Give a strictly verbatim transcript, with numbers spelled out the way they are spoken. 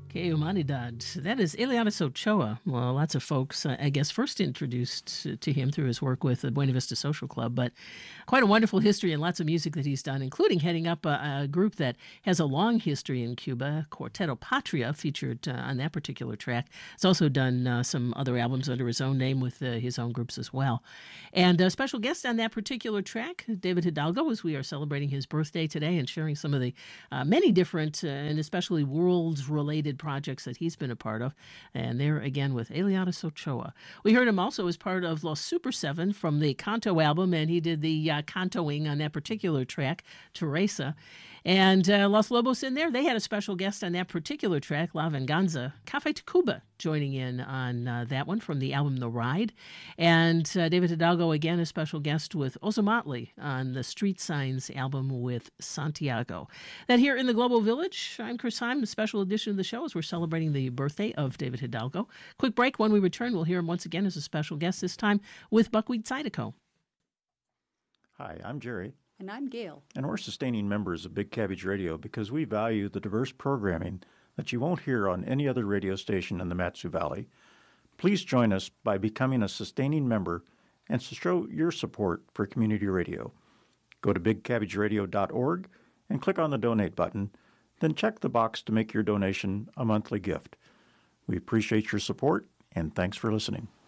Que Humanidad. That is Elianis Ochoa. Well, lots of folks, uh, I guess, first introduced to him through his work with the Buena Vista Social Club, but quite a wonderful history and lots of music that he's done, including heading up a, a group that has a long history in Cuba, Quarteto Patria, featured uh, on that particular track. He's also done uh, some other albums under his own name with uh, his own groups as well. And a special guest on that particular track, David Hidalgo, as we are celebrating his birthday today and sharing some of the uh, many different uh, and especially world-related projects that he's been a part of. And there again with Elianis Ochoa. We heard him also as part of Los Super Seven from the Canto album, and he did the uh, cantoing on that particular track, Teresa. And uh, Los Lobos in there, they had a special guest on that particular track, La Venganza, Cafe Tacuba, joining in on uh, that one from the album The Ride. And uh, David Hidalgo, again, a special guest with Ozomatli on the Street Signs album with Santiago. That here in the Global Village, I'm Chris Heim, a special edition of the show as we're celebrating the birthday of David Hidalgo. Quick break. When we return, we'll hear him once again as a special guest, this time with Buckwheat Zydeco. Hi, I'm Jerry. And I'm Gail. And we're sustaining members of Big Cabbage Radio because we value the diverse programming that you won't hear on any other radio station in the Mat-Su Valley. Please join us by becoming a sustaining member and to show your support for community radio. Go to big cabbage radio dot org and click on the donate button, then check the box to make your donation a monthly gift. We appreciate your support, and thanks for listening.